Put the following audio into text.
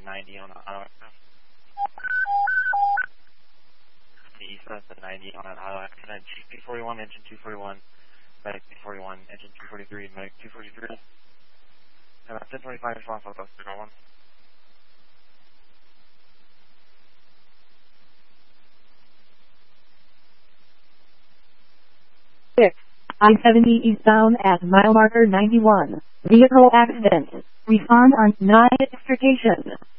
90 on auto accident. The east side of 90 on an auto accident. GP41, engine 241, medic 241, engine 243, medic 243. About 1025 response, I'll go through one. I-70 eastbound at mile marker 91. Vehicle accident. Respond on 9 station.